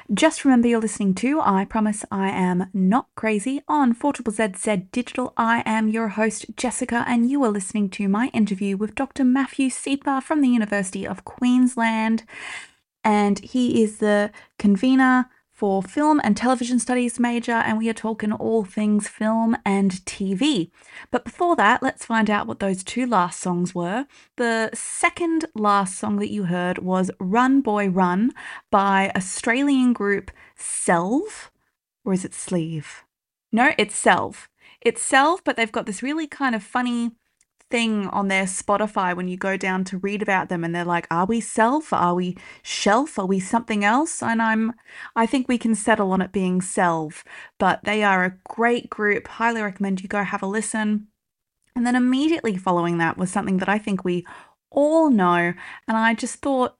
Just remember you're listening to I Promise I Am Not Crazy on 4ZZZ Digital. I am your host, Jessica, and you are listening to my interview with Dr. Matthew Sieper from the University of Queensland. And he is the convener for Film and Television Studies major, and we are talking all things film and TV. But before that, let's find out what those two last songs were. The second last song that you heard was Run Boy Run by Australian group Selve, or is it Sleeve? No, it's Selve. It's Selve, but they've got this really kind of funny thing on their Spotify when you go down to read about them and they're like, are we self? Are we shelf? Are we something else? And I think we can settle on it being Selve, but they are a great group. Highly recommend you go have a listen. And then immediately following that was something that I think we all know. And I just thought,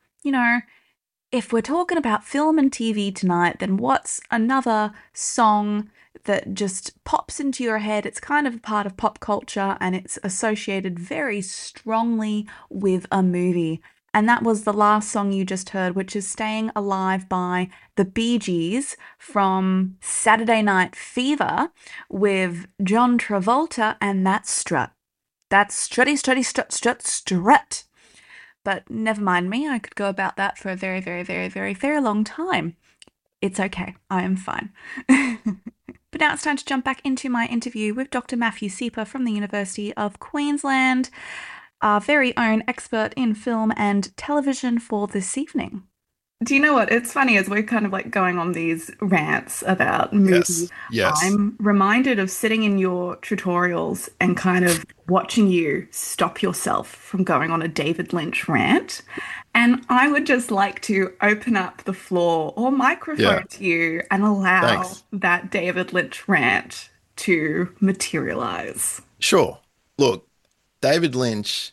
if we're talking about film and TV tonight, then what's another song that just pops into your head? It's kind of a part of pop culture and it's associated very strongly with a movie. And that was the last song you just heard, which is Staying Alive by the Bee Gees from Saturday Night Fever with John Travolta and that strut. That's strutty, strutty, strut, strut, strut. But never mind me, I could go about that for a very, very, very, very, very long time. It's okay, I am fine. But now it's time to jump back into my interview with Dr. Matthew Sieper from the University of Queensland, our very own expert in film and television for this evening. Do you know what? It's funny as we're kind of like going on these rants about movies. Yes, yes. I'm reminded of sitting in your tutorials and kind of watching you stop yourself from going on a David Lynch rant. And I would just like to open up the floor or Yeah, microphone to you and allow thanks. that David Lynch rant to materialize. Sure. Look, David Lynch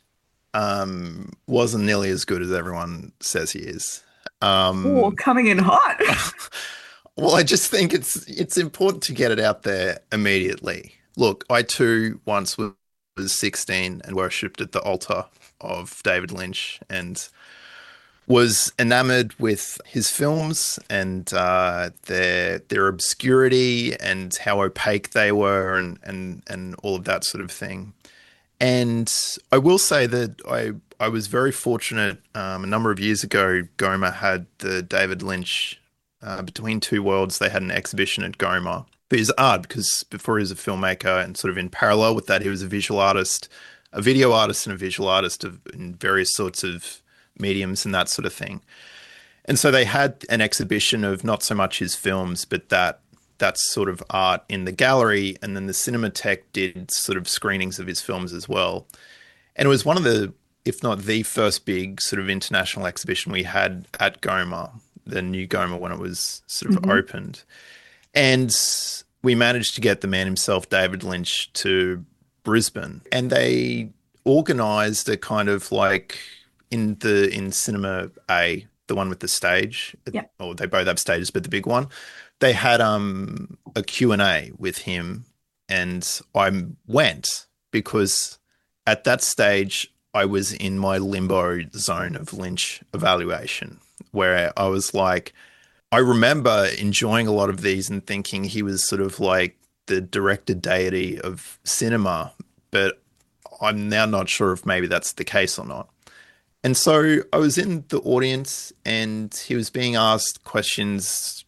wasn't nearly as good as everyone says he is. Oh, Um, coming in hot. well, I just think it's important to get it out there immediately. Look, I too once was 16 and worshipped at the altar of David Lynch and was enamored with his films and their obscurity and how opaque they were and all of that sort of thing. And I will say that I was very fortunate. A number of years ago, Goma had the David Lynch Between Two Worlds. They had an exhibition at Goma. But his art, because before he was a filmmaker, and sort of in parallel with that, he was a visual artist, a video artist, and a visual artist in various sorts of mediums and that sort of thing. And so they had an exhibition of not so much his films, but that sort of art in the gallery, and then the Cinematheque did sort of screenings of his films as well. And it was one of the, if not the first big sort of international exhibition we had at Goma, the new Goma when it was sort of Mhm. opened. And we managed to get the man himself, David Lynch, to Brisbane, and they organized a kind of like in Cinema A, the one with the stage, Yeah. or they both have stages, but the big one, they had a Q&A with him, and I went because at that stage I was in my limbo zone of Lynch evaluation where I was like, I remember enjoying a lot of these and thinking he was sort of like the director deity of cinema, but I'm now not sure if maybe that's the case or not. And so I was in the audience and he was being asked questions,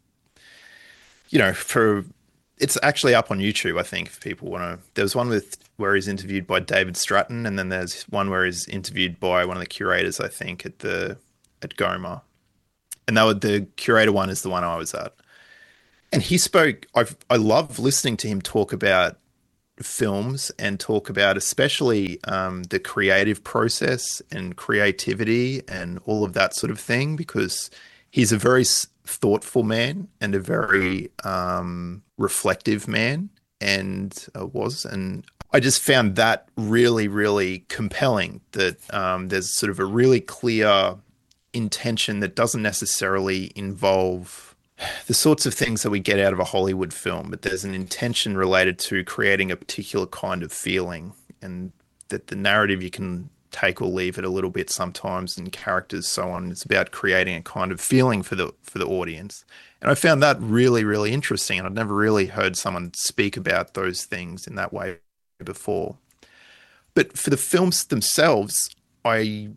for it's actually up on YouTube, I think, if people want to. There was one with where he's interviewed by David Stratton, and then there's one where he's interviewed by one of the curators, I think, at Goma. And the curator one is the one I was at. And he spoke. I love listening to him talk about films and talk about especially the creative process and creativity and all of that sort of thing because he's a very thoughtful man and a very reflective man and I just found that really, really compelling that there's sort of a really clear intention that doesn't necessarily involve the sorts of things that we get out of a Hollywood film, but there's an intention related to creating a particular kind of feeling, and that the narrative you can take or leave it a little bit sometimes, and characters, so on. It's about creating a kind of feeling for the audience. And I found that really, really interesting. And I'd never really heard someone speak about those things in that way before. But for the films themselves, I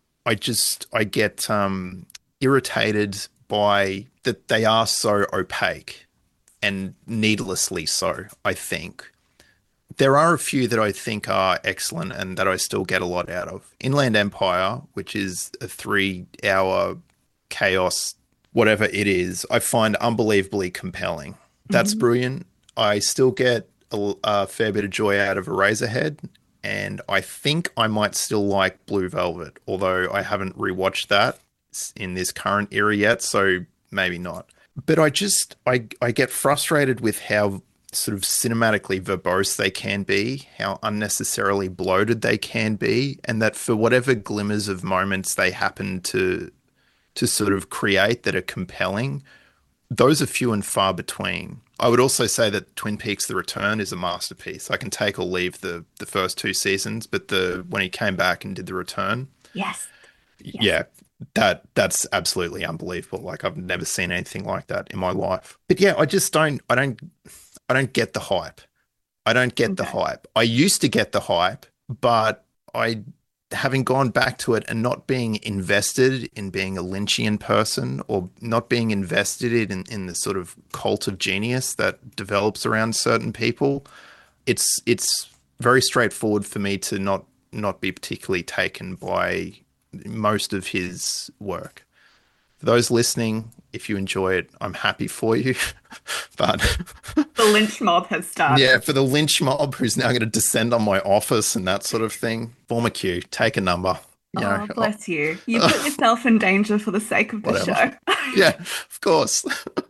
get irritated by that they are so opaque, and needlessly so, I think. There are a few that I think are excellent and that I still get a lot out of. Inland Empire, which is a 3-hour chaos, whatever it is, I find unbelievably compelling. That's brilliant. I still get a fair bit of joy out of Eraserhead, and I think I might still like Blue Velvet, although I haven't rewatched that in this current era yet, so maybe not. But I get frustrated with how sort of cinematically verbose they can be, how unnecessarily bloated they can be, and that for whatever glimmers of moments they happen to sort of create that are compelling, those are few and far between. I would also say that Twin Peaks: The Return is a masterpiece. I can take or leave the first 2 seasons, but when he came back and did The Return, Yes. yeah, that's absolutely unbelievable. Like, I've never seen anything like that in my life. But yeah, I don't get the hype. I don't get the hype. I used to get the hype, but having gone back to it and not being invested in being a Lynchian person, or not being invested in the sort of cult of genius that develops around certain people, it's very straightforward for me to not be particularly taken by most of his work. For those listening, if you enjoy it, I'm happy for you. But the lynch mob has started. Yeah, for the lynch mob who's now going to descend on my office and that sort of thing, form a queue, take a number. Bless you. You put yourself in danger for the sake of the show. Yeah, of course.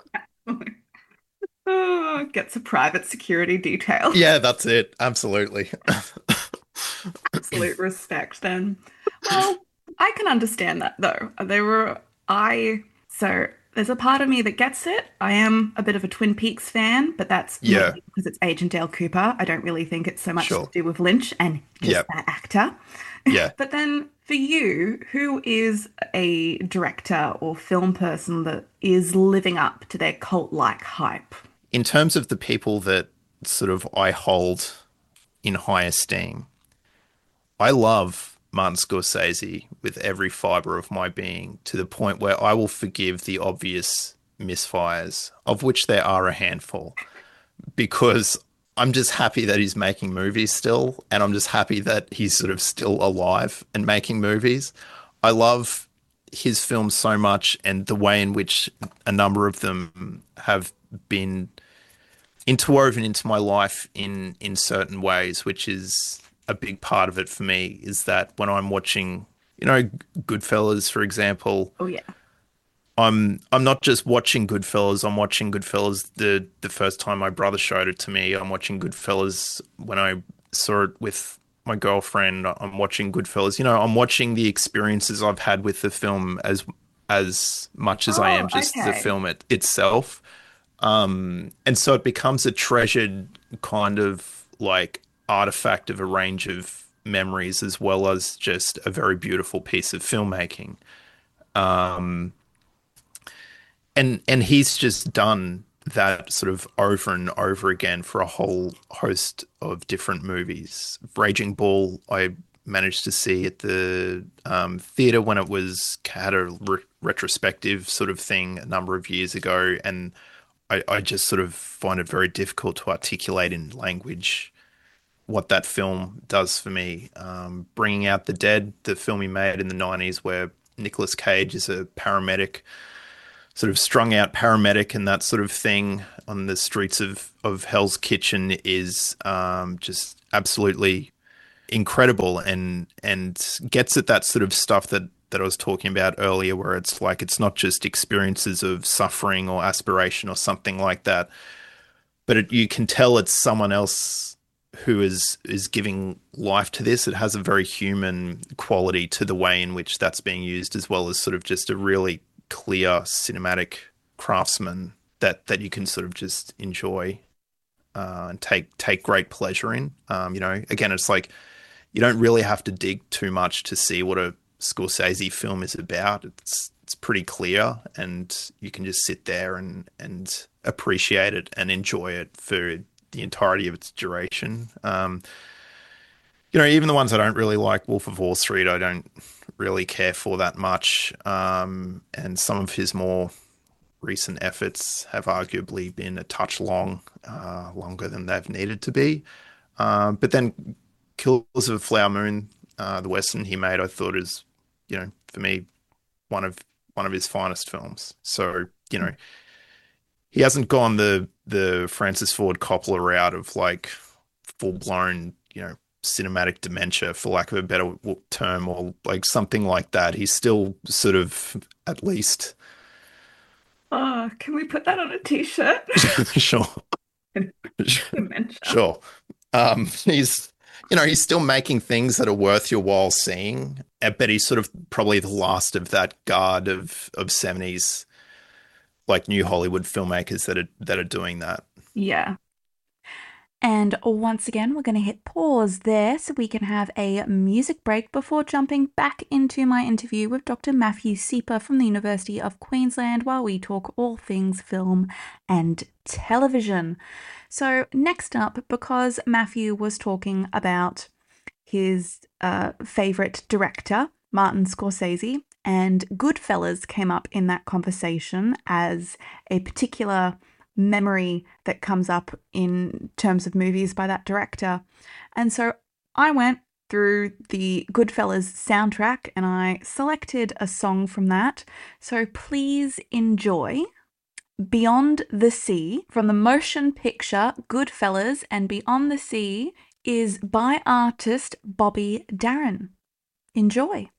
Gets a private security detail. Yeah, that's it. Absolutely. Absolute respect then. Well, I can understand that though. So there's a part of me that gets it. I am a bit of a Twin Peaks fan, but that's mainly because it's Agent Dale Cooper. I don't really think it's so much to do with Lynch and just that actor. Yeah. But then for you, who is a director or film person that is living up to their cult-like hype? In terms of the people that sort of I hold in high esteem, I love Martin Scorsese with every fiber of my being, to the point where I will forgive the obvious misfires, of which there are a handful, because I'm just happy that he's making movies still, and I'm just happy that he's sort of still alive and making movies. I love his films so much, and the way in which a number of them have been interwoven into my life in certain ways, which is a big part of it for me, is that when I'm watching, Goodfellas, for example. Oh yeah. I'm not just watching Goodfellas. I'm watching Goodfellas the first time my brother showed it to me. I'm watching Goodfellas when I saw it with my girlfriend. I'm watching Goodfellas. I'm watching the experiences I've had with the film as much as I am just the film itself. And so it becomes a treasured kind of like artifact of a range of memories, as well as just a very beautiful piece of filmmaking. And he's just done that sort of over and over again for a whole host of different movies. Raging Bull, I managed to see at the theatre when it had a retrospective sort of thing a number of years ago, and I just sort of find it very difficult to articulate in language what that film does for me. Bringing Out the Dead, the film he made in the 90s, where Nicolas Cage is a paramedic, sort of strung out paramedic, and that sort of thing on the streets of Hell's Kitchen is just absolutely incredible, and gets at that sort of stuff that I was talking about earlier, where it's like, it's not just experiences of suffering or aspiration or something like that, but you can tell it's someone else who is giving life to this. It has a very human quality to the way in which that's being used, as well as sort of just a really clear cinematic craftsman that you can sort of just enjoy and take great pleasure in. Again, it's like you don't really have to dig too much to see what a Scorsese film is about. It's pretty clear, and you can just sit there and appreciate it and enjoy it for the entirety of its duration. Even the ones I don't really like, Wolf of Wall Street, I don't really care for that much. And some of his more recent efforts have arguably been a touch longer than they've needed to be. But then Killers of the Flower Moon, the Western he made, I thought is, for me, one of his finest films. So, he hasn't gone the Francis Ford Coppola route of like full blown, cinematic dementia, for lack of a better term, or like something like that. He's still sort of at least. Oh, can we put that on a t-shirt? Sure. Dementia. Sure. He's still making things that are worth your while seeing, but he's sort of probably the last of that guard of 70s, like new Hollywood filmmakers that are doing that. Yeah. And once again, we're going to hit pause there so we can have a music break before jumping back into my interview with Dr. Matthew Sieper from the University of Queensland while we talk all things film and television. So next up, because Matthew was talking about his favourite director, Martin Scorsese, and Goodfellas came up in that conversation as a particular memory that comes up in terms of movies by that director. And so I went through the Goodfellas soundtrack and I selected a song from that. So please enjoy Beyond the Sea from the motion picture Goodfellas, and Beyond the Sea is by artist Bobby Darin. Enjoy.